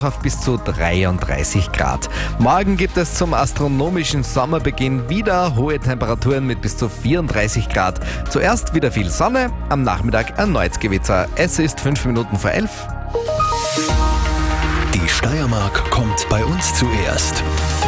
auf bis zu 33 Grad. Morgen gibt es zum astronomischen Sommerbeginn wieder hohe Temperaturen mit bis zu 34 Grad. Zuerst wieder viel Sonne, am Nachmittag erneut Gewitter. Es ist 5 Minuten vor 11. Die Steiermark kommt bei uns zuerst.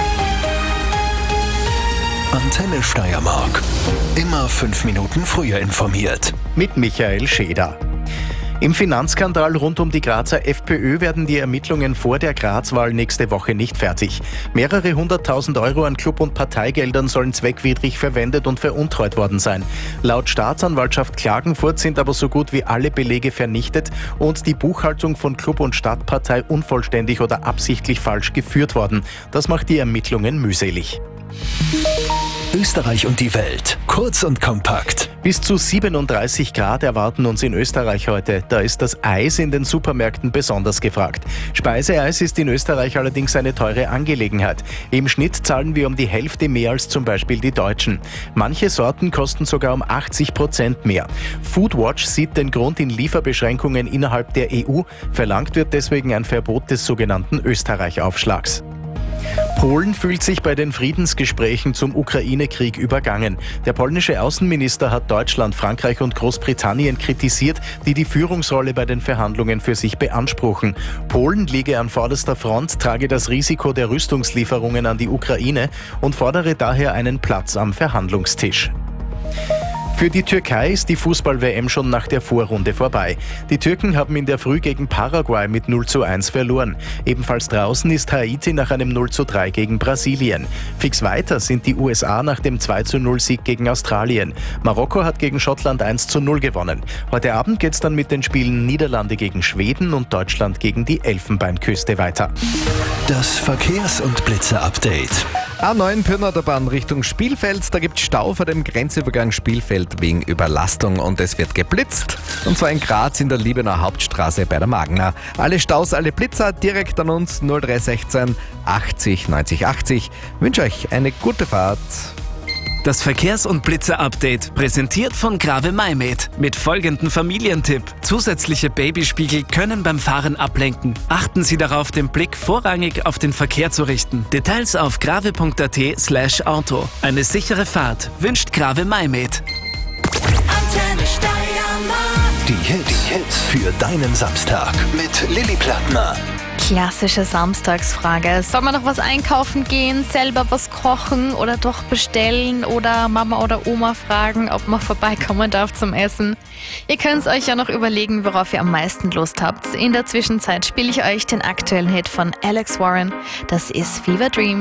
Antenne Steiermark. Immer 5 Minuten früher informiert. Mit Michael Scheder. Im Finanzskandal rund um die Grazer FPÖ werden die Ermittlungen vor der Grazwahl nächste Woche nicht fertig. Mehrere 100.000 Euro an Club- und Parteigeldern sollen zweckwidrig verwendet und veruntreut worden sein. Laut Staatsanwaltschaft Klagenfurt sind aber so gut wie alle Belege vernichtet und die Buchhaltung von Club- und Stadtpartei unvollständig oder absichtlich falsch geführt worden. Das macht die Ermittlungen mühselig. Österreich und die Welt. Kurz und kompakt. Bis zu 37 Grad erwarten uns in Österreich heute. Da ist das Eis in den Supermärkten besonders gefragt. Speiseeis ist in Österreich allerdings eine teure Angelegenheit. Im Schnitt zahlen wir um die Hälfte mehr als zum Beispiel die Deutschen. Manche Sorten kosten sogar um 80% mehr. Foodwatch sieht den Grund in Lieferbeschränkungen innerhalb der EU. Verlangt wird deswegen ein Verbot des sogenannten Österreich-Aufschlags. Polen fühlt sich bei den Friedensgesprächen zum Ukraine-Krieg übergangen. Der polnische Außenminister hat Deutschland, Frankreich und Großbritannien kritisiert, die die Führungsrolle bei den Verhandlungen für sich beanspruchen. Polen liege an vorderster Front, trage das Risiko der Rüstungslieferungen an die Ukraine und fordere daher einen Platz am Verhandlungstisch. Für die Türkei ist die Fußball-WM schon nach der Vorrunde vorbei. Die Türken haben in der Früh gegen Paraguay mit 0:1 verloren. Ebenfalls draußen ist Haiti nach einem 0:3 gegen Brasilien. Fix weiter sind die USA nach dem 2:0-Sieg gegen Australien. Marokko hat gegen Schottland 1:0 gewonnen. Heute Abend geht's dann mit den Spielen Niederlande gegen Schweden und Deutschland gegen die Elfenbeinküste weiter. Das Verkehrs- und Blitzer-Update. A9 Pirnaterbahn Richtung Spielfeld. Da gibt es Stau vor dem Grenzübergang Spielfeld wegen Überlastung und es wird geblitzt. Und zwar in Graz in der Liebenauer Hauptstraße bei der Magna. Alle Staus, alle Blitzer direkt an uns 0316 80 90 80. Ich wünsche euch eine gute Fahrt. Das Verkehrs- und Blitzer-Update, präsentiert von Grave Maimed. Mit folgendem Familientipp. Zusätzliche Babyspiegel können beim Fahren ablenken. Achten Sie darauf, den Blick vorrangig auf den Verkehr zu richten. Details auf grave.at/auto. Eine sichere Fahrt wünscht Grave Maimed. Die Hits für deinen Samstag mit Lilly Plattner. Klassische Samstagsfrage. Soll man noch was einkaufen gehen, selber was kochen oder doch bestellen oder Mama oder Oma fragen, ob man vorbeikommen darf zum Essen? Ihr könnt euch ja noch überlegen, worauf ihr am meisten Lust habt. In der Zwischenzeit spiele ich euch den aktuellen Hit von Alex Warren. Das ist Fever Dream.